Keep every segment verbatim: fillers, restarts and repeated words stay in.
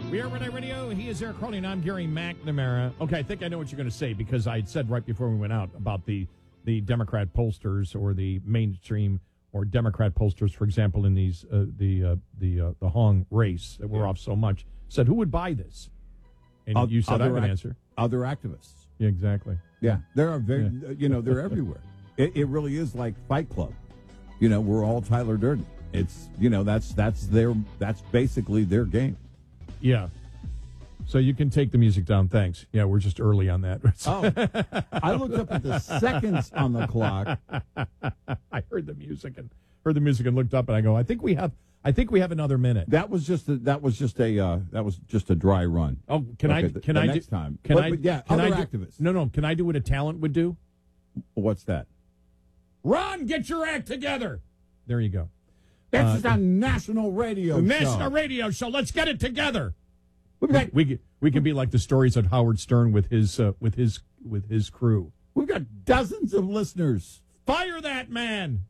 We are Red Eye Radio. He is Eric Crowley, and I'm Gary McNamara. Okay, I think I know what you're going to say because I said right before we went out about the, the Democrat pollsters or the mainstream or Democrat pollsters, for example, in these uh, the uh, the uh, the Hong race that we're yeah. off so much. Said who would buy this? And o- you said I would act- answer. Other activists. Yeah, exactly. Yeah, there are very yeah. you know they're everywhere. It, it really is like Fight Club. You know, we're all Tyler Durden. It's you know that's that's their that's basically their game. Yeah. So you can take the music down. Thanks. Yeah, we're just early on that. Oh, I looked up at the seconds on the clock. I heard the music and heard the music and looked up and I go, I think we have, I think we have another minute. That was just a, that was just a uh, that was just a dry run. Oh, can okay, I? The, can the I next do, time? Can but, I? But yeah, can other I do, activists. No, no. Can I do what a talent would do? What's that? Ron, get your act together. There you go. That's uh, a national radio show. National radio show. Let's get it together. We've got, we, we we can be like the stories of Howard Stern with his uh, with his with his crew. We've got dozens of listeners. Fire that man.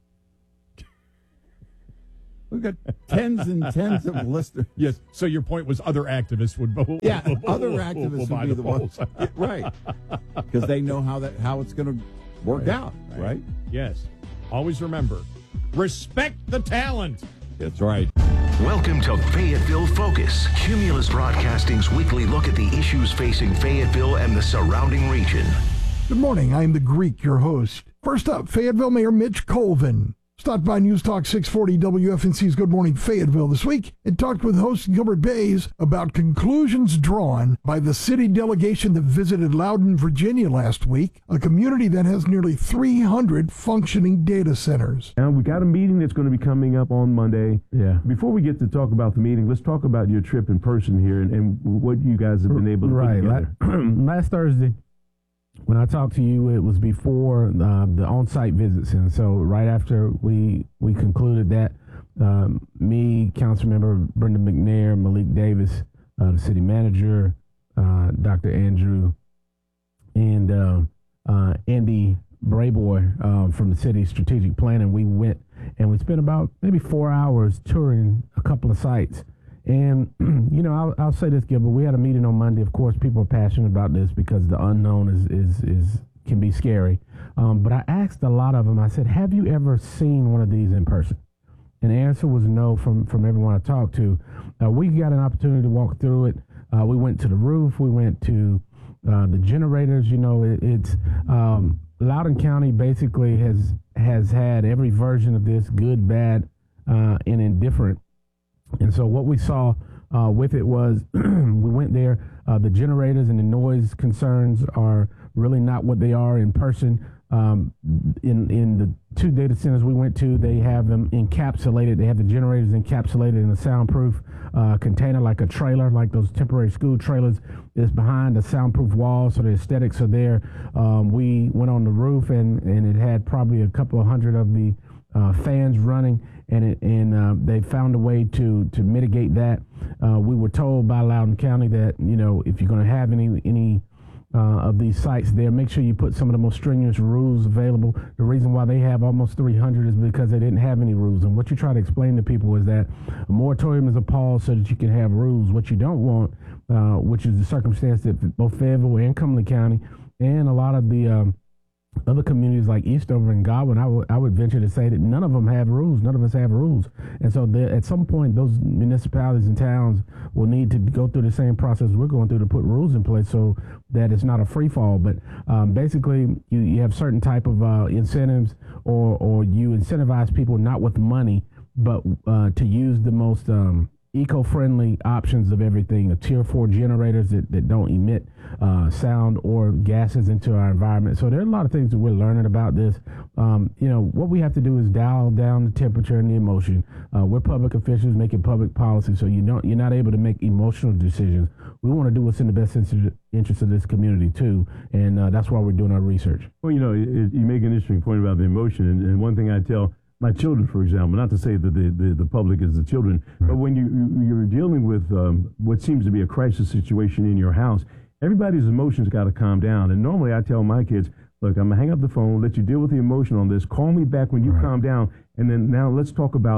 We've got tens and tens of listeners. Yes. So your point was other activists would. Yeah, other activists would be the ones, right? Because they know how that how it's going to work right. out, right. right? Yes. Always remember, respect the talent. That's right. Welcome to Fayetteville Focus, Cumulus Broadcasting's weekly look at the issues facing Fayetteville and the surrounding region. Good morning. I'm the Greek, your host. First up, Fayetteville Mayor Mitch Colvin stopped by News Talk six forty W F N C's Good Morning Fayetteville this week and talked with host Gilbert Bays about conclusions drawn by the city delegation that visited Loudon, Virginia last week, a community that has nearly three hundred functioning data centers. And we got a meeting that's going to be coming up on Monday. Yeah. Before we get to talk about the meeting, let's talk about your trip in person here and, and what you guys have been able to right. put together. Last Thursday, when I talked to you, it was before uh, the on-site visits, and so right after we we concluded that, um, me, Councilmember Brenda McNair, Malik Davis, uh, the city manager, uh, Doctor Andrew, and uh, uh, Andy Brayboy uh, from the city strategic planning, we went and we spent about maybe four hours touring a couple of sites. And, you know, I'll, I'll say this, Gilbert, we had a meeting on Monday. Of course, people are passionate about this because the unknown is, is, is can be scary. Um, but I asked a lot of them, I said, have you ever seen one of these in person? And the answer was no from, from everyone I talked to. Uh, we got an opportunity to walk through it. Uh, we went to the roof. We went to uh, the generators. You know, it, it's um, Loudoun County basically has, has had every version of this, good, bad, uh, and indifferent. And so what we saw uh, with it was we went there. Uh, the generators and the noise concerns are really not what they are in person. Um, in in the two data centers we went to, they have them encapsulated. They have the generators encapsulated in a soundproof uh, container, like a trailer, like those temporary school trailers. Is behind a soundproof wall, so the aesthetics are there. Um, we went on the roof, and, and it had probably a couple of hundred of the uh, fans running. And it, and uh, they found a way to to mitigate that. Uh, we were told by Loudoun County that, you know, if you're going to have any any uh, of these sites there, make sure you put some of the most strenuous rules available. The reason why they have almost three hundred is because they didn't have any rules. And what you try to explain to people is that a moratorium is a pause so that you can have rules. What you don't want, uh, which is the circumstance that both Fayetteville and Cumberland County and a lot of the um, other communities like Eastover and Godwin, I would I would venture to say that none of them have rules. None of us have rules. And so there, at some point, those municipalities and towns will need to go through the same process we're going through to put rules in place so that it's not a free fall. But um, basically, you, you have certain type of uh, incentives or, or you incentivize people not with money, but uh, to use the most um, eco-friendly options of everything, a tier four generators that, that don't emit uh, sound or gases into our environment. So there are a lot of things that we're learning about this. Um, you know, what we have to do is dial down the temperature and the emotion. Uh, we're public officials making public policy, so you don't, you're not able to make emotional decisions. We want to do what's in the best interest of this community, too, and uh, that's why we're doing our research. Well, you know, it, it, you make an interesting point about the emotion, and, and one thing I tell my children, for example, not to say that the, the, the public is the children, right. But when you, you're dealing with um, what seems to be a crisis situation in your house, everybody's emotions got to calm down. And normally I tell my kids, look, I'm going to hang up the phone, let you deal with the emotion on this. Call me back when you right. calm down. And then now let's talk about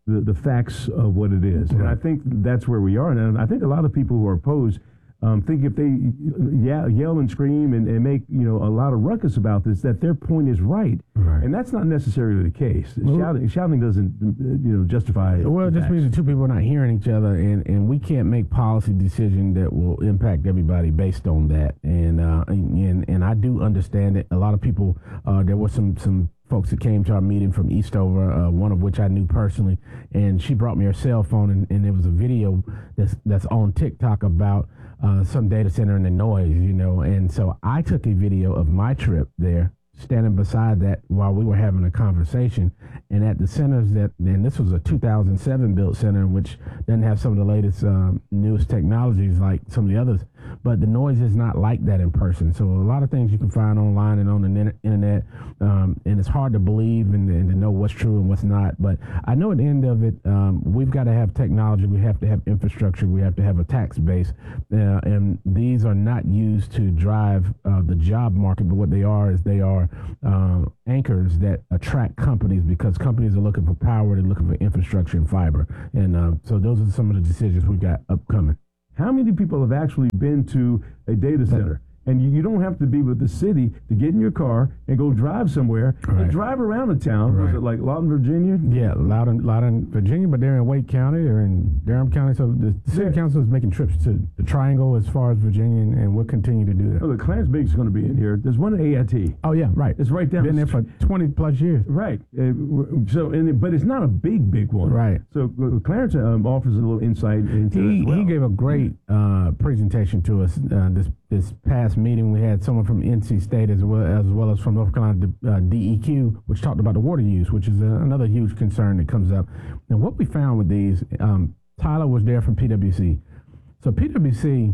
the, the facts of what it is. And I think that's where we are. And I think a lot of people who are opposed um, think if they yell, yell and scream and, and make you know a lot of ruckus about this, that their point is right. Right. And that's not necessarily the case. Well, shouting, shouting doesn't you know justify. Well, it just facts. means the two people are not hearing each other, and, and we can't make policy decisions that will impact everybody based on that. And uh, and and I do understand it. A lot of people. Uh, there was some some. folks that came to our meeting from Eastover, uh, one of which I knew personally, and she brought me her cell phone, and, and there was a video that's that's on TikTok about uh, some data center and the noise, you know, and so I took a video of my trip there, standing beside that while we were having a conversation, and at the centers that, and this was a two thousand seven built center, which doesn't have some of the latest um, newest technologies like some of the others, but the noise is not like that in person. So a lot of things you can find online and on the internet, um, and it's hard to believe and, and to know what's true and what's not. But I know at the end of it, um, we've got to have technology, we have to have infrastructure, we have to have a tax base, uh, and these are not used to drive uh, the job market, but what they are is they are uh, anchors that attract companies, because companies are looking for power, they're looking for infrastructure and fiber. And uh, so those are some of the decisions we've got upcoming. How many people have actually been to a data center? And you, you don't have to be with the city to get in your car and go drive somewhere right. and drive around a town. Right. Was it like Lawton, Virginia? Yeah, Loudoun, Loudoun, Virginia, but they're in Wake County or in Durham County. So the city yeah. council is making trips to the Triangle as far as Virginia, and, and we'll continue to do that. Oh, the Clarence Biggs is going to be in here. There's one at A I T. Oh, yeah, right. It's right down. Been there for twenty plus years. Right. Uh, so, and it, but it's not a big, big one. Right. So uh, Clarence um, offers a little insight into he, it as well. He gave a great uh, presentation to us uh, this this past meeting. We had someone from N C State as well as well as from North Carolina uh, D E Q, which talked about the water use, which is a, another huge concern that comes up. And what we found with these, um, Tyler was there from P W C. So P W C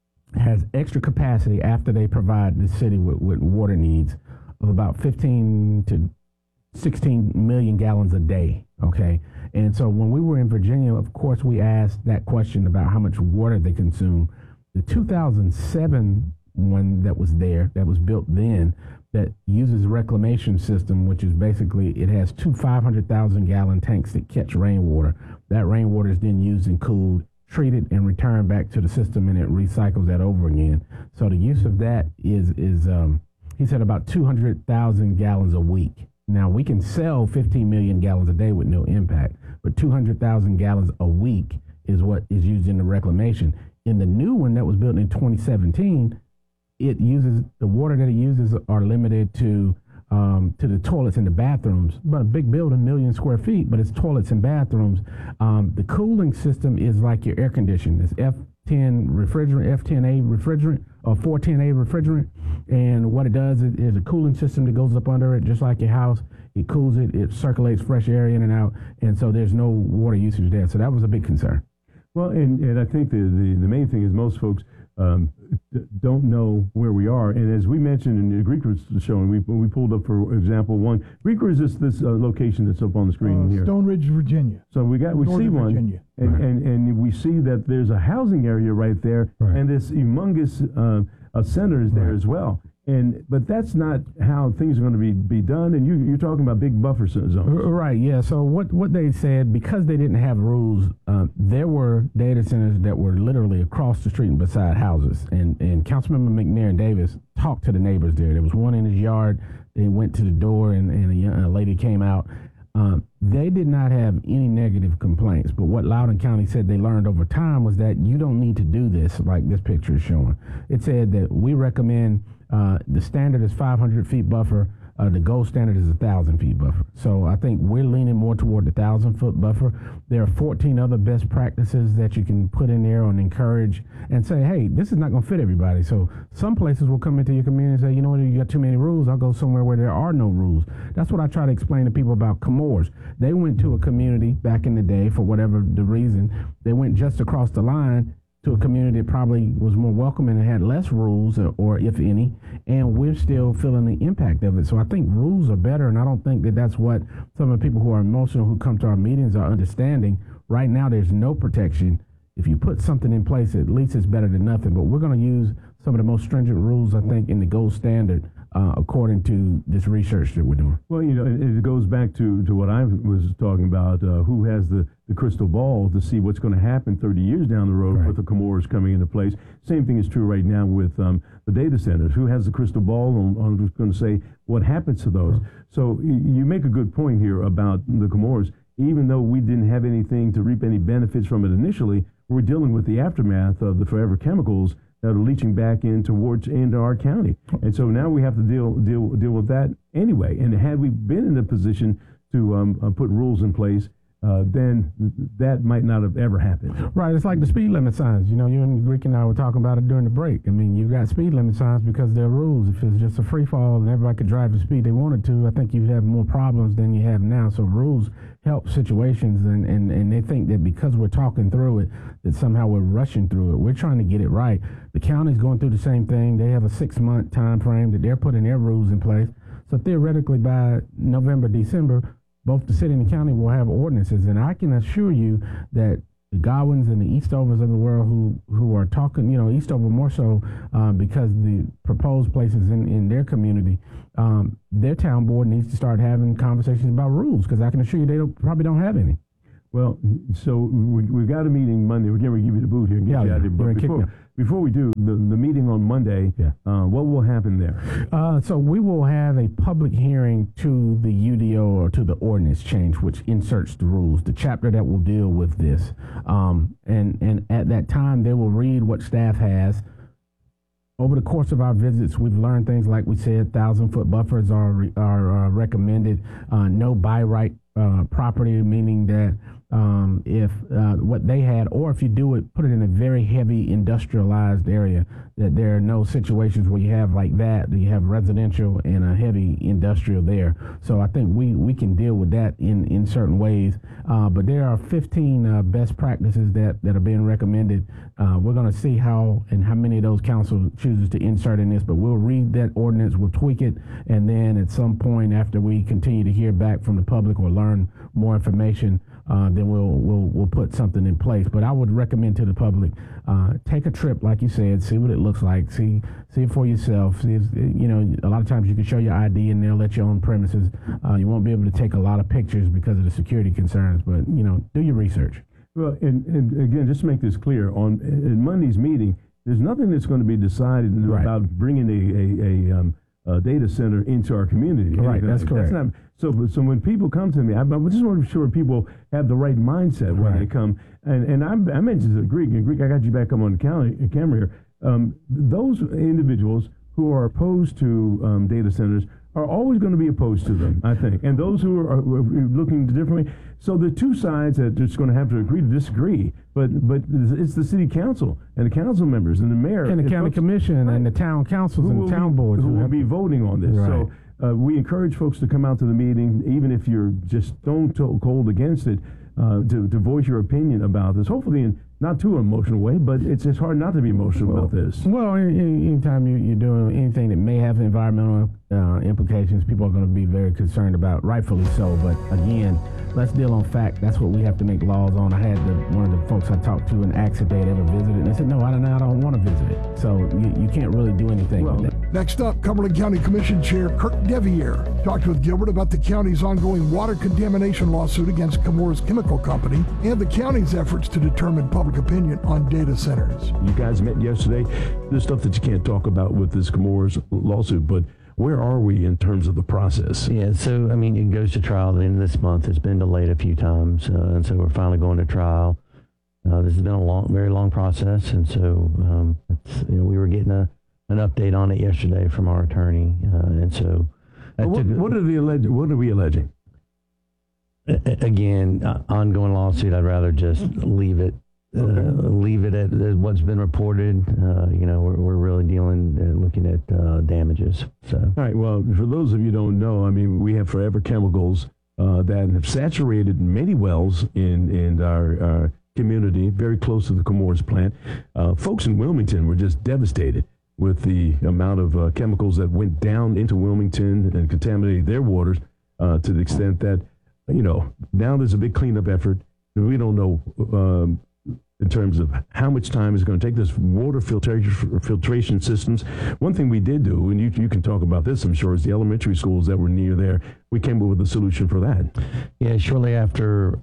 has extra capacity after they provide the city with, with water needs of about fifteen to sixteen million gallons a day. Okay. And so when we were in Virginia, of course, we asked that question about how much water they consume. The two thousand seven one that was there, that was built then, that uses a reclamation system, which is basically, it has two five hundred thousand gallon tanks that catch rainwater. That rainwater is then used and cooled, treated, and returned back to the system, and it recycles that over again. So the use of that is, is um, he said, about two hundred thousand gallons a week. Now, we can sell fifteen million gallons a day with no impact, but two hundred thousand gallons a week is what is used in the reclamation. In the new one that was built in twenty seventeen, it uses, the water that it uses are limited to um, to the toilets and the bathrooms. But a big building, million square feet, but it's toilets and bathrooms. Um, the cooling system is like your air conditioning. It's F ten refrigerant, F ten A refrigerant, or four ten A refrigerant. And what it does is, is a cooling system that goes up under it, just like your house. It cools it, it circulates fresh air in and out, and so there's no water usage there. So that was a big concern. Well, and, and I think the, the, the main thing is most folks um, d- don't know where we are. And as we mentioned in the Greek was showing, we we pulled up, for example, one. Greek is this, this uh, location that's up on the screen uh, here. Stone Ridge, Virginia. So we got we Northern see one, Virginia. and, Right. and, and we see that there's a housing area right there, Right. and this humongous uh, uh, center is there Right. as well. And but that's not how things are going to be, be done. And you, you're talking about big buffer zones. Right, yeah. So what, what they said, because they didn't have rules, uh, there were data centers that were literally across the street and beside houses. And, and Councilmember McNair Davis talked to the neighbors there. There was one in his yard. They went to the door, and, and a, young, a lady came out. Um, they did not have any negative complaints, but what Loudoun County said they learned over time was that you don't need to do this like this picture is showing. It said that we recommend uh, the standard is five hundred feet buffer. Uh, the gold standard is a thousand feet buffer. So I think we're leaning more toward the thousand foot buffer. There are fourteen other best practices that you can put in there and encourage and say, hey, this is not going to fit everybody. So some places will come into your community and say, you know what, you got too many rules. I'll go somewhere where there are no rules. That's what I try to explain to people about Comores. They went to a community back in the day for whatever the reason. They went just across the line to a community that probably was more welcoming and had less rules, or, or if any, and we're still feeling the impact of it. So I think rules are better, and I don't think that that's what some of the people who are emotional who come to our meetings are understanding. Right now, there's no protection. If you put something in place, at least it's better than nothing, but we're going to use some of the most stringent rules, I think, in the gold standard uh, according to this research that we're doing. Well, you know, it, it goes back to, to what I was talking about, uh, who has the, the crystal ball to see what's going to happen thirty years down the road right. with the Comores coming into place. Same thing is true right now with um, the data centers. Who has the crystal ball on, on who's going to say what happens to those? Right. So you make a good point here about the Comores. Even though we didn't have anything to reap any benefits from it initially, we're dealing with the aftermath of the forever chemicals that are leaching back in towards into our county. And so now we have to deal deal deal with that anyway. And had we been in a position to um, uh, put rules in place, uh, then that might not have ever happened. Right. It's like the speed limit signs. You know, you and Greek and I were talking about it during the break. I mean, you've got speed limit signs because there are rules. If it's just a free fall and everybody could drive the speed they wanted to, I think you'd have more problems than you have now. So rules help situations, and, and, and they think that because we're talking through it, that somehow we're rushing through it. We're trying to get it right. The county's going through the same thing. They have a six-month time frame that they're putting their rules in place. So theoretically, by November, December, both the city and the county will have ordinances. And I can assure you that the Godwins and the Eastovers of the world who, who are talking, you know, Eastover more so uh, because the proposed places in, in their community, um, their town board needs to start having conversations about rules, because I can assure you they don't, probably don't have any. Well, so we, we've got a meeting Monday. We're going to give you the boot here and get yeah, you out of here. But before, before we do, the, the meeting on Monday, yeah. uh, what will happen there? Uh, so we will have a public hearing to the U D O, or to the ordinance change, which inserts the rules, the chapter that will deal with this. Um, and, and at that time, they will read what staff has. Over the course of our visits, we've learned things like we said, thousand-foot buffers are, are uh, recommended, uh, no by right uh, property, meaning that Um, if uh, what they had, or if you do it, put it in a very heavy industrialized area, that there are no situations where you have like that, that you have residential and a heavy industrial there. So I think we, we can deal with that in, in certain ways. Uh, but there are fifteen uh, best practices that, that are being recommended. Uh, we're going to see how and how many of those council chooses to insert in this, but we'll read that ordinance, we'll tweak it, and then at some point after we continue to hear back from the public or learn more information, Uh, then we'll we'll we'll put something in place. But I would recommend to the public, uh, take a trip, like you said, see what it looks like, see see it for yourself. See if, you know, a lot of times you can show your I D and they'll let you on premises. Uh, you won't be able to take a lot of pictures because of the security concerns. But you know, do your research. Well, and, and again, just to make this clear, on in Monday's meeting, there's nothing that's going to be decided right. about bringing a a, a, um, a data center into our community. Right, that's correct. That's not, so, so when people come to me, I, I just want to be sure people have the right mindset when right. they come. And and I, I mentioned the Greek, and Greek, I got you back up on the camera, camera here. Um, those individuals who are opposed to um, data centers are always going to be opposed to them, I think. And those who are, are looking differently. So the two sides that are just going to have to agree to disagree. But but it's the city council and the council members and the mayor and the county folks, commission right, and the town councils and the town be, boards who will have be voting on this. Right. So uh, we encourage folks to come out to the meeting, even if you're just stone cold against it, uh, to, to voice your opinion about this. Hopefully in not too emotional way, but it's it's hard not to be emotional well, about this. Well, any, anytime you, you're doing anything that may have environmental uh, implications, people are going to be very concerned about, rightfully so. But again, let's deal on fact. That's what we have to make laws on. I had the, one of the folks I talked to in Axe if they had ever visited, and they said, no, I don't, I don't want to visit it. So you, you can't really do anything well, with that. Next up, Cumberland County Commission Chair Kirk Devier talked with Gilbert about the county's ongoing water contamination lawsuit against Chemours Chemical Company and the county's efforts to determine public opinion on data centers. You guys met yesterday. There's stuff that you can't talk about with this Chemours lawsuit, but where are we in terms of the process? Yeah, so, I mean, it goes to trial at the end of this month. It's been delayed a few times, uh, and so we're finally going to trial. Uh, this has been a long, very long process, and so um, it's, you know, we were getting a, an update on it yesterday from our attorney, uh, and so... Well, what, took, what, are the alleged, what are we alleging? Again, uh, ongoing lawsuit, I'd rather just leave it Uh, okay. leave it at, at what's been reported. Uh, you know, we're, we're really dealing, uh, looking at uh, damages. So, all right. Well, for those of you who don't know, I mean, we have Forever Chemicals uh, that have saturated many wells in in our, our community, very close to the Chemours plant. Uh, folks in Wilmington were just devastated with the amount of uh, chemicals that went down into Wilmington and contaminated their waters uh, to the extent that, you know, now there's a big cleanup effort. We don't know. Um, in terms of how much time it's going to take. This water filtration filtration systems. One thing we did do, and you, you can talk about this, I'm sure, is the elementary schools that were near there. We came up with a solution for that. Yeah, shortly after,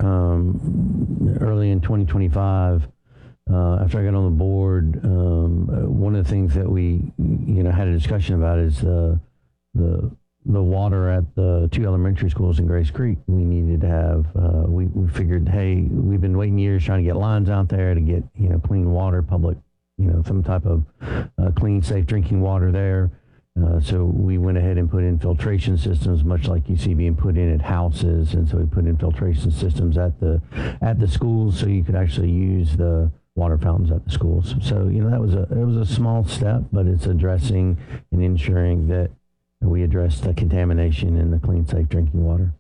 um, early in twenty twenty-five, uh, after I got on the board, um, one of the things that we, you know, had a discussion about is uh, the the water at the two elementary schools in Grace Creek. We needed to have, uh, we, we figured, hey, we've been waiting years trying to get lines out there to get, you know, clean water, public, you know, some type of uh, clean, safe drinking water there. Uh, so we went ahead and put in filtration systems, much like you see being put in at houses. And so we put in filtration systems at the, at the schools so you could actually use the water fountains at the schools. So, you know, that was a, it was a small step, but it's addressing and ensuring that we address the contamination in the clean, safe drinking water.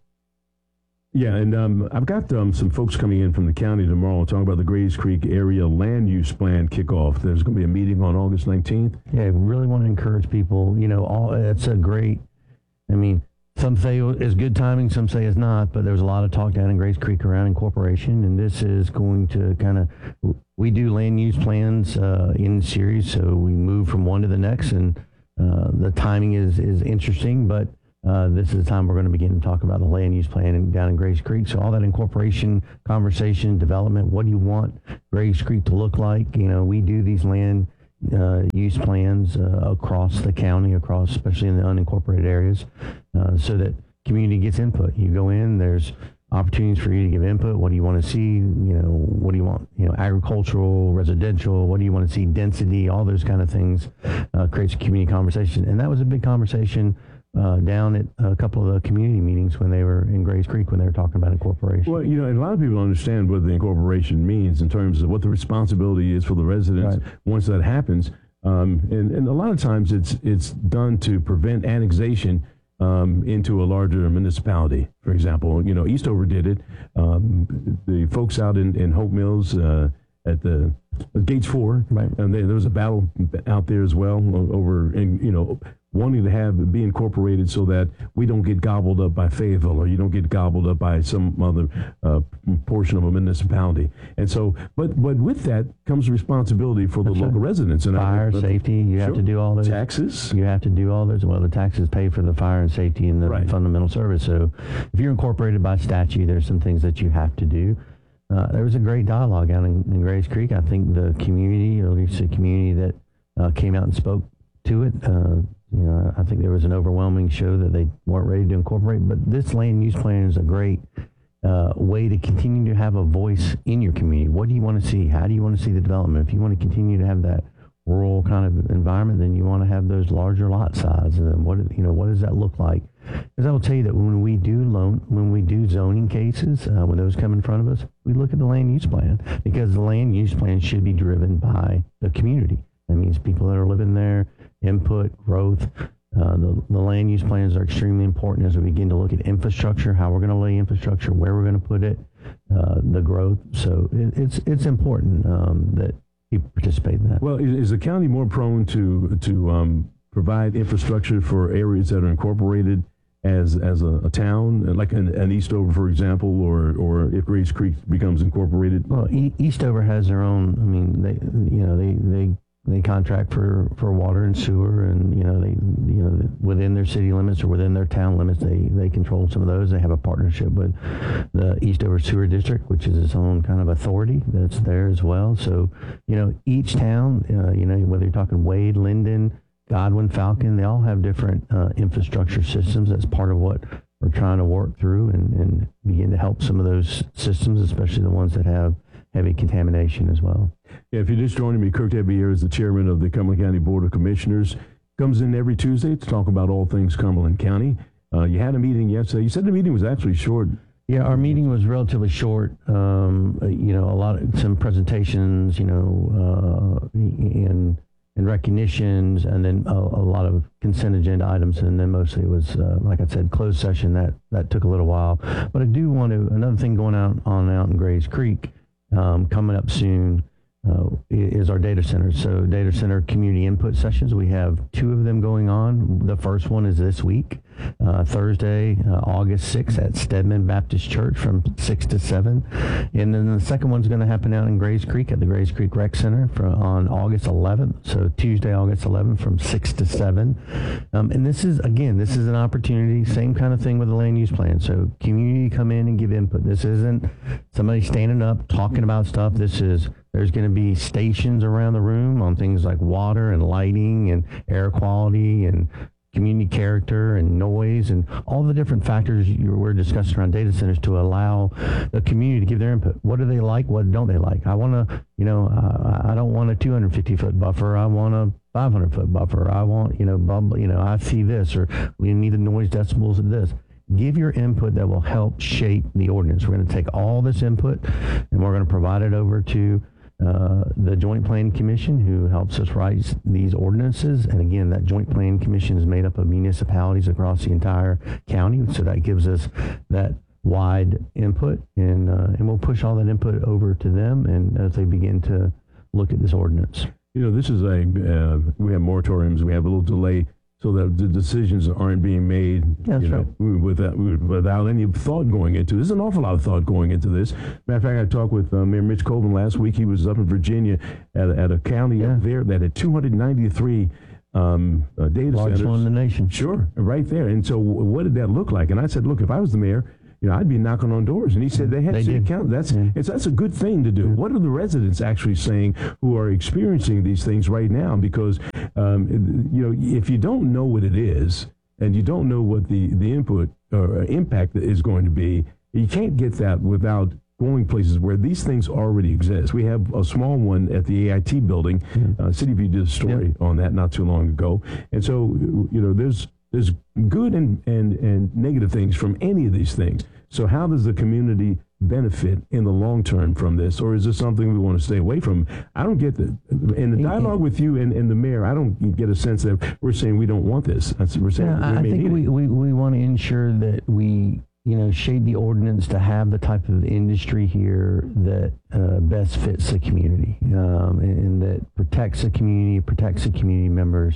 Yeah, and um, I've got um, some folks coming in from the county tomorrow talking about the Grays Creek Area Land Use Plan kickoff. There's going to be a meeting on August nineteenth. Yeah, I really want to encourage people. You know, all it's a great, I mean, some say it's good timing, some say it's not, but there was a lot of talk down in Grays Creek around incorporation, and this is going to kind of, we do land use plans uh, in series, so we move from one to the next, and Uh, the timing is, is interesting, but uh, this is the time we're going to begin to talk about the land use plan in, down in Grays Creek. So all that incorporation, conversation, development, what do you want Grays Creek to look like? You know, we do these land uh, use plans uh, across the county, across, especially in the unincorporated areas, uh, so that community gets input. You go in, there's opportunities for you to give input. What do you want to see? You know, what do you want? You know, agricultural, residential. What do you want to see? Density, all those kind of things uh, creates a community conversation. And that was a big conversation uh, down at a couple of the community meetings when they were in Grays Creek when they were talking about incorporation. Well, you know, and a lot of people understand what the incorporation means in terms of what the responsibility is for the residents right. once that happens. Um, and, and a lot of times it's it's done to prevent annexation Um, into a larger municipality. For example, you know, Eastover did it. Um, the folks out in, in Hope Mills uh, at the uh, Gates Four, right. and they, there was a battle out there as well over, in, you know, wanting to have be incorporated so that we don't get gobbled up by Fayetteville or you don't get gobbled up by some other uh, portion of a municipality. And so, but but with that comes responsibility for the That's local right. residents. And fire, I, safety, you sure. have to do all those. Taxes. You have to do all those. Well, the taxes pay for the fire and safety and the right. fundamental service. So if you're incorporated by statute, there's some things that you have to do. Uh, there was a great dialogue out in, in Grays Creek. I think the community, or at least the community that uh, came out and spoke to it, uh, you know, I think there was an overwhelming show that they weren't ready to incorporate. But this land use plan is a great uh, way to continue to have a voice in your community. What do you want to see? How do you want to see the development? If you want to continue to have that rural kind of environment, then you want to have those larger lot sizes. And what you know, what does that look like? Because I will tell you that when we do loan, when we do zoning cases, uh, when those come in front of us, we look at the land use plan, because the land use plan should be driven by the community. That means people that are living there, input, growth. Uh, the, the land use plans are extremely important as we begin to look at infrastructure, how we're going to lay infrastructure, where we're going to put it, uh, the growth. So it, it's it's important um, that people participate in that. Well, is, is the county more prone to to um, provide infrastructure for areas that are incorporated as as a, a town, like an, an Eastover, for example, or or if Grays Creek becomes incorporated? Well, e- Eastover has their own. I mean, they you know they they. They contract for, for water and sewer, and you know they you know within their city limits or within their town limits, they, they control some of those. They have a partnership with the Eastover Sewer District, which is its own kind of authority that's there as well. So you know each town, uh, you know whether you're talking Wade, Linden, Godwin, Falcon, they all have different uh, infrastructure systems. That's part of what we're trying to work through and, and begin to help some of those systems, especially the ones that have heavy contamination as well. Yeah, if you're just joining me, Kirk Debier is the chairman of the Cumberland County Board of Commissioners. Comes in every Tuesday to talk about all things Cumberland County. Uh, you had a meeting yesterday. You said the meeting was actually short. Yeah, our meeting was relatively short. Um, you know, a lot of some presentations, you know, uh, and and recognitions, and then a, a lot of consent agenda items, and then mostly it was, uh, like I said, closed session. That that took a little while. But I do want to another thing going out on out in Grays Creek. Um, coming up soon uh, is our data center. So data center community input sessions. We have two of them going on. The first one is this week. uh, Thursday, uh, August sixth at Stedman Baptist Church from six to seven. And then the second one's going to happen out in Grays Creek at the Grays Creek Rec Center for, on August eleventh. So Tuesday, August eleventh from six to seven. Um, and this is, again, this is an opportunity, same kind of thing with the land use plan. So community come in and give input. This isn't somebody standing up talking about stuff. This is, there's going to be stations around the room on things like water and lighting and air quality and community character and noise and all the different factors you we're discussing around data centers to allow the community to give their input. What do they like? What don't they like? I want to, you know, uh, I don't want a two hundred fifty foot buffer. I want a five hundred foot buffer. I want, you know, bumble, you know, I see this, or we need the noise decibels of this. Give your input that will help shape the ordinance. We're going to take all this input and we're going to provide it over to Uh, the Joint Planning Commission, who helps us write these ordinances. And again, that Joint Planning Commission is made up of municipalities across the entire county, so that gives us that wide input, and uh, and we'll push all that input over to them, and as they begin to look at this ordinance. You know, this is a, uh, we have moratoriums, we have a little delay so that the decisions aren't being made That's you know, right. without, without any thought going into it. There's an awful lot of thought going into this. Matter of fact, I talked with uh, Mayor Mitch Colvin last week. He was up in Virginia at, at a county Yeah. up there that had two hundred ninety-three um, uh, data Largest centers. one in the nation. Sure, right there. And so w- what did that look like? And I said, look, if I was the mayor, you know, I'd be knocking on doors. And he said they had They city did. council. That's Yeah. it's that's a good thing to do. Yeah. What are the residents actually saying who are experiencing these things right now? Because um, you know, if you don't know what it is and you don't know what the the input or impact is going to be, you can't get that without going places where these things already exist. We have a small one at the A I T building. Yeah. Uh, City View did a story Yeah. on that not too long ago. And so, you know, there's there's good and, and, and negative things from any of these things. So how does the community benefit in the long term from this? Or is this something we want to stay away from? I don't get the, in the dialogue with you and, and the mayor, I don't get a sense that we're saying we don't want this. That's, we're saying Yeah, we I may think need we, it. we, we want to ensure that we, you know, shape the ordinance to have the type of industry here that uh, best fits the community, um, and, and that protects the community, protects the community members,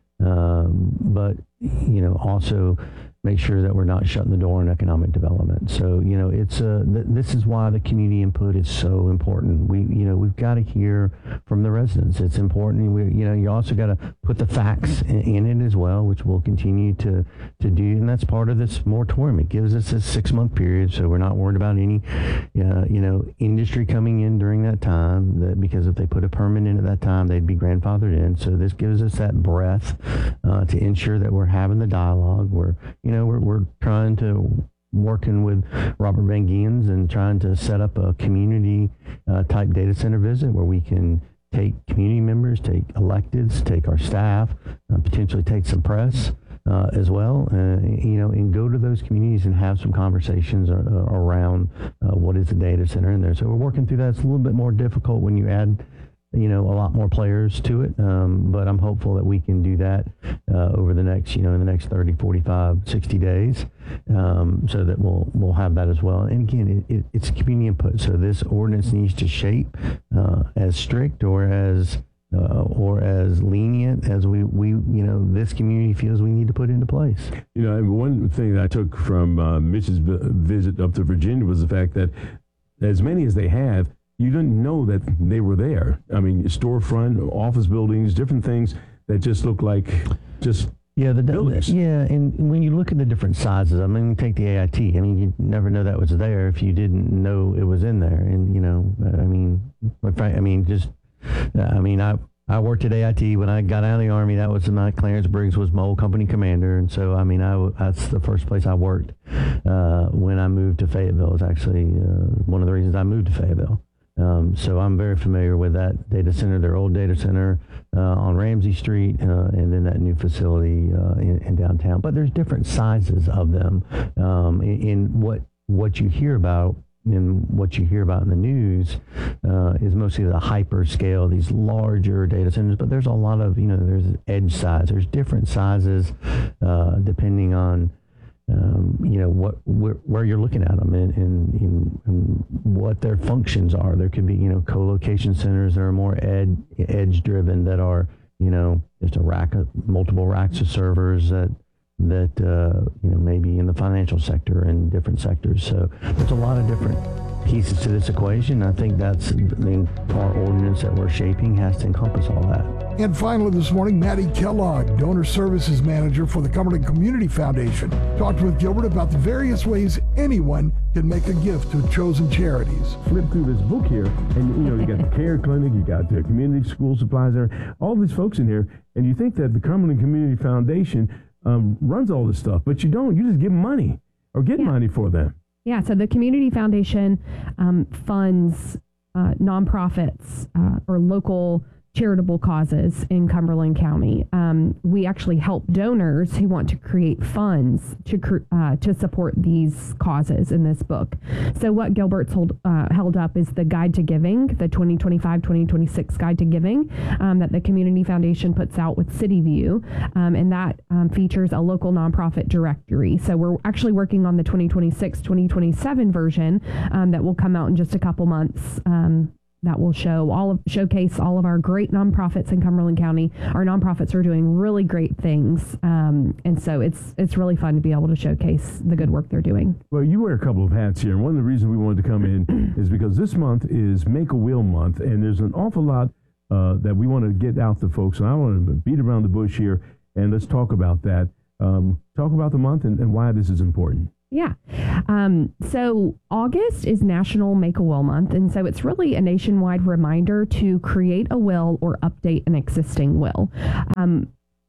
um, but, you know, also make sure that we're not shutting the door on economic development. So, you know, it's uh, th- this is why the community input is so important. We, you know, we've got to hear from the residents. It's important. We, you know, you also got to put the facts in, in it as well, which we'll continue to, to do. And that's part of this moratorium. It gives us a six month period, so we're not worried about any, uh, you know, industry coming in during that time. That because if they put a permit in at that time, they'd be grandfathered in. So this gives us that breadth uh, to ensure that we're having the dialogue. We're, you You know, we're, we're trying to, working with Robert Van Giens and trying to set up a community uh, type data center visit where we can take community members, take electeds, take our staff, uh, potentially take some press uh, as well, uh, you know, and go to those communities and have some conversations ar- around uh, what is a data center in there. So we're working through that. It's a little bit more difficult when you add, you know, a lot more players to it. Um, but I'm hopeful that we can do that uh, over the next, you know, in the next thirty, forty-five, sixty days, um, so that we'll we'll have that as well. And again, it, it, it's community input. So this ordinance needs to shape uh, as strict or as uh, or as lenient as we, we, you know, this community feels we need to put into place. You know, and one thing that I took from uh, Mitch's vi- visit up to Virginia was the fact that as many as they have, you didn't know that they were there. I mean, storefront, office buildings, different things that just look like just Yeah, the buildings. yeah, and when you look at the different sizes, I mean, take the A I T. I mean, you never know that was there if you didn't know it was in there. And you know, I mean, quite frank, I mean, just, I mean, I I worked at A I T when I got out of the Army. That was my Clarence Briggs was my old company commander, and so I mean, I that's the first place I worked uh, when I moved to Fayetteville. It was actually uh, one of the reasons I moved to Fayetteville. Um, so I'm very familiar with that data center, their old data center uh, on Ramsey Street, uh, and then that new facility uh, in, in downtown. But there's different sizes of them. Um, in, in what what you hear about, and what you hear about in the news uh, is mostly the hyperscale, these larger data centers. But there's a lot of, you know, there's edge size. There's different sizes uh, depending on. Um, you know what where, where you're looking at them and, and, and, and what their functions are. There could be, you know, co-location centers that are more ed, edge driven, that are, you know, just a rack of multiple racks of servers that that uh, you know maybe in the financial sector and different sectors. So there's a lot of different pieces to this equation. I think that's the our ordinance that we're shaping has to encompass all that. And finally this morning, Maddie Kellogg, Donor Services Manager for the Cumberland Community Foundation, talked with Gilbert about the various ways anyone can make a gift to chosen charities. Flip through this book here, and you know, you got the care clinic, you got the community school supplies there, all these folks in here, and you think that the Cumberland Community Foundation um, runs all this stuff, but you don't. You just give money or get yeah. money for them. Yeah, so the Community Foundation um, funds uh, nonprofits uh, or local charitable causes in Cumberland County. Um, we actually help donors who want to create funds to cr- uh, to support these causes in this book. So what Gilbert's hold, uh, held up is the Guide to Giving, the twenty twenty-five twenty twenty-six Guide to Giving um, that the Community Foundation puts out with CityView, um, and that um, features a local nonprofit directory. So we're actually working on the twenty twenty-six twenty twenty-seven version um, that will come out in just a couple months. Um, that will show all of showcase all of our great nonprofits in Cumberland County. Our nonprofits are doing really great things, um, and so it's it's really fun to be able to showcase the good work they're doing. Well, you wear a couple of hats here, and one of the reasons we wanted to come in is because this month is Make a Will Month, and there's an awful lot uh, that we want to get out to folks. And I want to beat around the bush here, and let's talk about that. Um, talk about the month and, and why this is important. Yeah. Um, so August is National Make a Will Month, and so it's really a nationwide reminder to create a will or update an existing will. Um,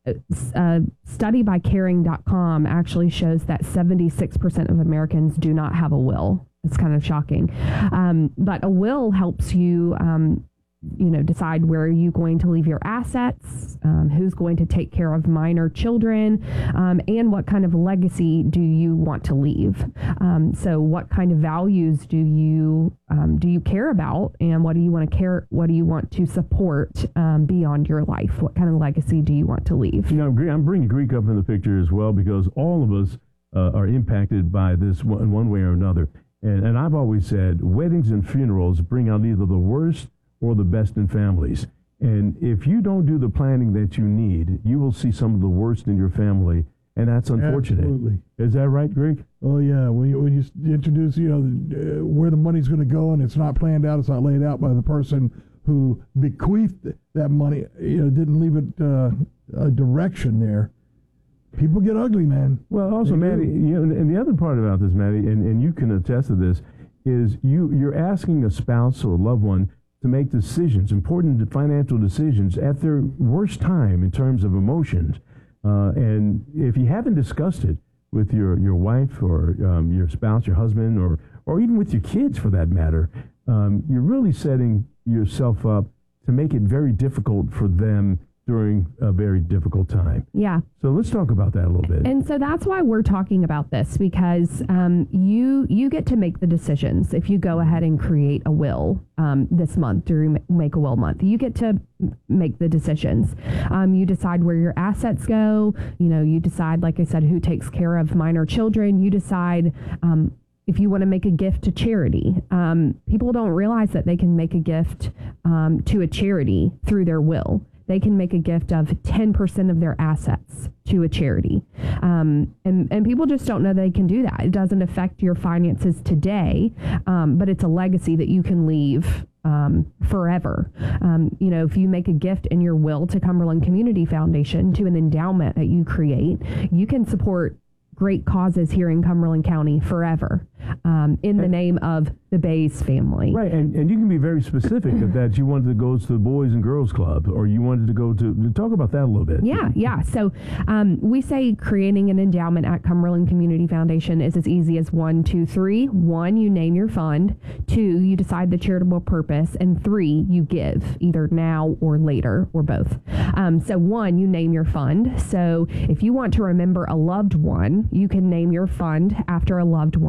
a study by caring dot com actually shows that seventy-six percent of Americans do not have a will. It's kind of shocking. Um, but a will helps you um, you know, decide where are you going to leave your assets, um, who's going to take care of minor children, um, and what kind of legacy do you want to leave. Um, so what kind of values do you um, do you care about, and what do you want to care, what do you want to support um, beyond your life? What kind of legacy do you want to leave? You know, I'm bringing Greek up in the picture as well because all of us uh, are impacted by this one, one way or another. And, and I've always said weddings and funerals bring out either the worst or the best in families. And if you don't do the planning that you need, you will see some of the worst in your family, and that's unfortunate. Absolutely. Is that right, Greg? Oh, yeah. When you, when you introduce, you know, the, uh, where the money's going to go, and it's not planned out, it's not laid out by the person who bequeathed that money, you know, didn't leave it uh, a direction there. People get ugly, man. Well, also, they Maddie, you know, and the other part about this, Maddie, and, and you can attest to this, is you, you're asking a spouse or a loved one to make decisions, important financial decisions, at their worst time in terms of emotions. Uh, and if you haven't discussed it with your, your wife or um, your spouse, your husband, or, or even with your kids for that matter, um, you're really setting yourself up to make it very difficult for them during a very difficult time. Yeah. So let's talk about that a little bit. And so that's why we're talking about this, because um, you you get to make the decisions if you go ahead and create a will um, this month during Make a Will Month. You get to make the decisions. Um, you decide where your assets go. You know, you decide, like I said, who takes care of minor children. You decide um, if you want to make a gift to charity. Um, people don't realize that they can make a gift um, to a charity through their will. They can make a gift of ten percent of their assets to a charity. Um, and, and people just don't know they can do that. It doesn't affect your finances today, um, but it's a legacy that you can leave um, forever. Um, you know, if you make a gift in your will to Cumberland Community Foundation, to an endowment that you create, you can support great causes here in Cumberland County forever um, in the name of the Bays family. Right, and, and you can be very specific of that you wanted to go to the Boys and Girls Club, or you wanted to go to, talk about that a little bit. Yeah, yeah. So um, we say creating an endowment at Cumberland Community Foundation is as easy as one, two, three. One, you name your fund. Two, you decide the charitable purpose. And three, you give, either now or later, or both. Um, so one, you name your fund. So if you want to remember a loved one, you can name your fund after a loved one.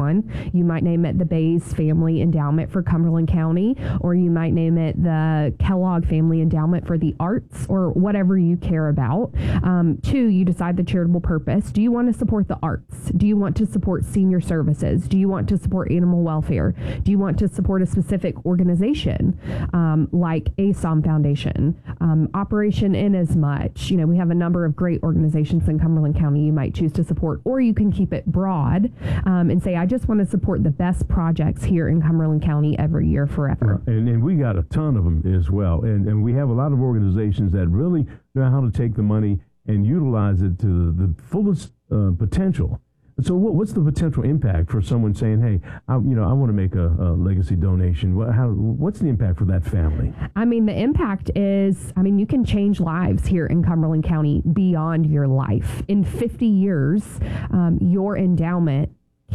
You might name it the Bays Family Endowment for Cumberland County, or you might name it the Kellogg Family Endowment for the Arts, or whatever you care about. Um, two, you decide the charitable purpose. Do you want to support the arts? Do you want to support senior services? Do you want to support animal welfare? Do you want to support a specific organization um, like A S O M Foundation, um, Operation Inasmuch? You know, we have a number of great organizations in Cumberland County you might choose to support, or you can keep it broad um, and say, I just want to support the best projects here in Cumberland County every year forever. And, and we got a ton of them as well. And, and we have a lot of organizations that really know how to take the money and utilize it to the fullest uh, potential. So what, what's the potential impact for someone saying, hey, I, you know, I want to make a, a legacy donation? What, how, what's the impact for that family? I mean, the impact is, I mean, you can change lives here in Cumberland County beyond your life. In fifty years, um, your endowment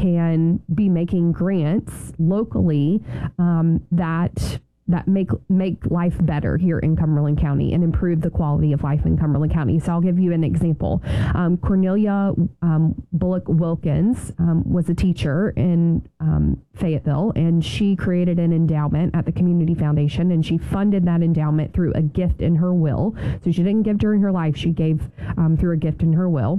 can be making grants locally um, that that make make life better here in Cumberland County and improve the quality of life in Cumberland County. So I'll give you an example. Um, Cornelia um, Bullock Wilkins um, was a teacher in um, Fayetteville, and she created an endowment at the Community Foundation, and she funded that endowment through a gift in her will. So she didn't give during her life, she gave um, through a gift in her will.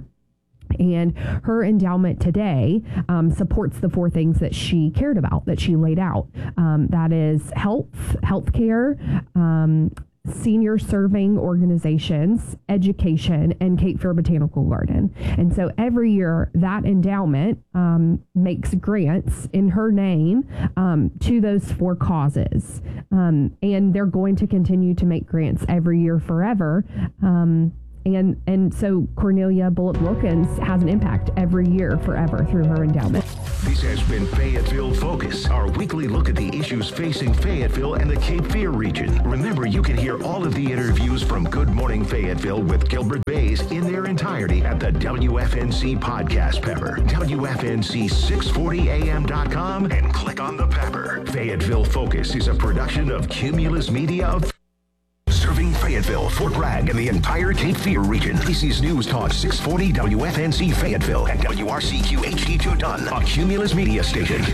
And her endowment today um, supports the four things that she cared about, that she laid out. Um, that is health, healthcare, um, senior serving organizations, education, and Cape Fear Botanical Garden. And so every year that endowment um, makes grants in her name um, to those four causes. Um, and they're going to continue to make grants every year forever. Um, And and so Cornelia Bullock Wilkins has an impact every year forever through her endowment. This has been Fayetteville Focus, our weekly look at the issues facing Fayetteville and the Cape Fear region. Remember, you can hear all of the interviews from Good Morning Fayetteville with Gilbert Bays in their entirety at the W F N C Podcast Pepper, W F N C six forty A M dot com, and click on the pepper. Fayetteville Focus is a production of Cumulus Media of serving Fayetteville, Fort Bragg, and the entire Cape Fear region. This is News Talk six forty W F N C Fayetteville and W R C Q H D two Dunn, a Cumulus Media station.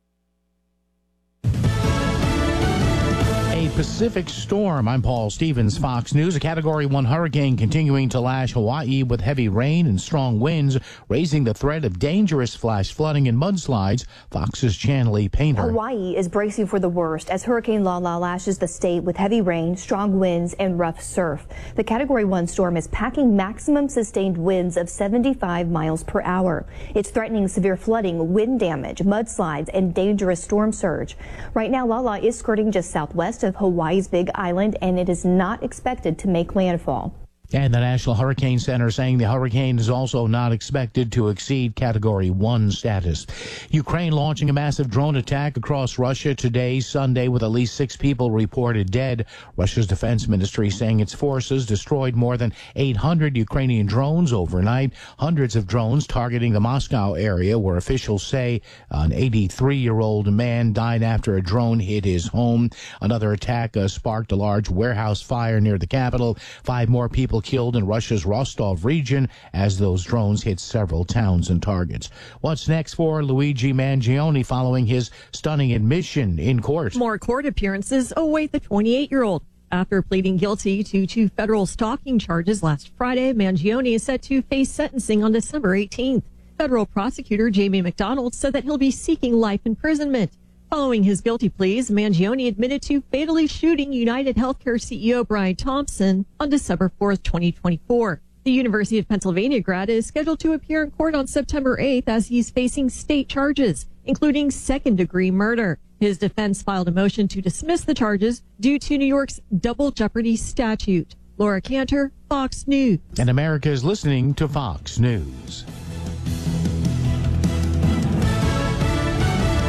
A Pacific storm. I'm Paul Stevens, Fox News. A Category one hurricane continuing to lash Hawaii with heavy rain and strong winds, raising the threat of dangerous flash flooding and mudslides. Fox's Channel E. Painter. Hawaii is bracing for the worst as Hurricane Lala lashes the state with heavy rain, strong winds, and rough surf. The Category one storm is packing maximum sustained winds of seventy-five miles per hour. It's threatening severe flooding, wind damage, mudslides, and dangerous storm surge. Right now, Lala is skirting just southwest of Hawaii's Big Island, and it is not expected to make landfall. And the National Hurricane Center saying the hurricane is also not expected to exceed Category one status. Ukraine launching a massive drone attack across Russia today, Sunday, with at least six people reported dead. Russia's defense ministry saying its forces destroyed more than eight hundred Ukrainian drones overnight. Hundreds of drones targeting the Moscow area, where officials say an eighty-three-year-old man died after a drone hit his home. Another attack uh, sparked a large warehouse fire near the capital. Five more people killed in Russia's Rostov region as those drones hit several towns and targets. What's next for Luigi Mangione following his stunning admission in court? More court appearances await the twenty-eight-year-old. After pleading guilty to two federal stalking charges last Friday, Mangione is set to face sentencing on December eighteenth. Federal prosecutor Jamie McDonald said that he'll be seeking life imprisonment. Following his guilty pleas, Mangione admitted to fatally shooting United Healthcare C E O Brian Thompson on December fourth, twenty twenty-four. The University of Pennsylvania grad is scheduled to appear in court on September eighth as he's facing state charges, including second-degree murder. His defense filed a motion to dismiss the charges due to New York's double jeopardy statute. Laura Cantor, Fox News. And America is listening to Fox News.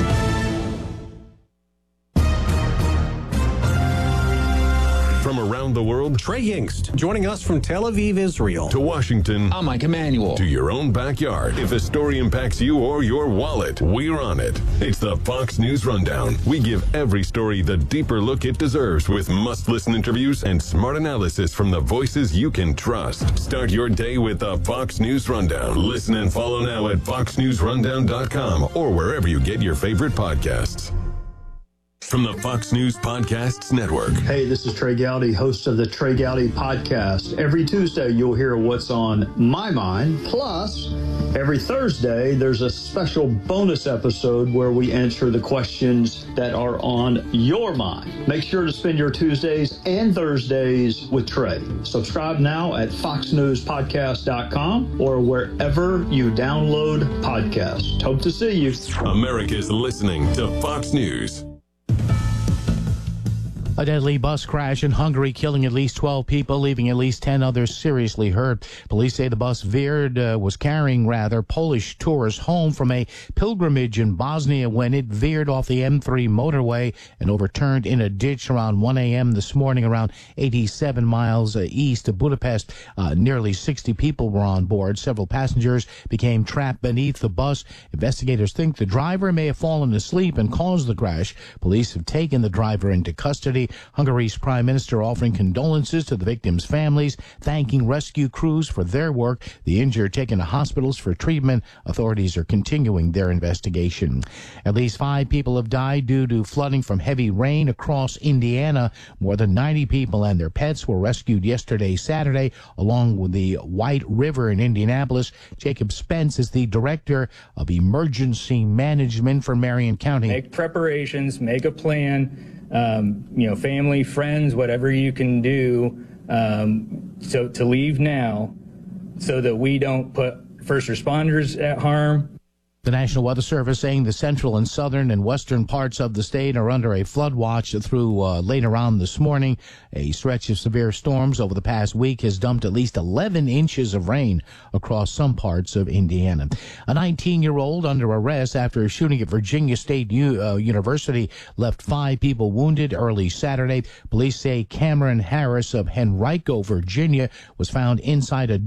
From around the the world? Trey Yingst, joining us from Tel Aviv, Israel. To Washington. I'm Mike Emanuel. To your own backyard. If a story impacts you or your wallet, we're on it. It's the Fox News Rundown. We give every story the deeper look it deserves with must-listen interviews and smart analysis from the voices you can trust. Start your day with the Fox News Rundown. Listen and follow now at fox news rundown dot com or wherever you get your favorite podcasts. From the Fox News Podcasts Network. Hey, this is Trey Gowdy, host of the Trey Gowdy Podcast. Every Tuesday, you'll hear what's on my mind. Plus, every Thursday, there's a special bonus episode where we answer the questions that are on your mind. Make sure to spend your Tuesdays and Thursdays with Trey. Subscribe now at fox news podcast dot com or wherever you download podcasts. Hope to see you. America's listening to Fox News. A deadly bus crash in Hungary, killing at least twelve people, leaving at least ten others seriously hurt. Police say the bus veered, uh, was carrying, rather, Polish tourists home from a pilgrimage in Bosnia when it veered off the M three motorway and overturned in a ditch around one a.m. this morning, around eighty-seven miles uh, east of Budapest. Uh, nearly sixty people were on board. Several passengers became trapped beneath the bus. Investigators think the driver may have fallen asleep and caused the crash. Police have taken the driver into custody. Hungary's prime minister offering condolences to the victims' families, thanking rescue crews for their work. The injured taken to hospitals for treatment. Authorities are continuing their investigation. At least five people have died due to flooding from heavy rain across Indiana. More than ninety people and their pets were rescued yesterday, Saturday, along with the White River in Indianapolis. Jacob Spence is the director of emergency management for Marion County. Make preparations, make a plan. Um, you know, family, friends, whatever you can do, um, so to leave now so that we don't put first responders at harm. The National Weather Service saying the central and southern and western parts of the state are under a flood watch through uh, later on this morning. A stretch of severe storms over the past week has dumped at least eleven inches of rain across some parts of Indiana. A nineteen-year-old under arrest after a shooting at Virginia State U- uh, University left five people wounded early Saturday. Police say Cameron Harris of Henrico, Virginia, was found inside a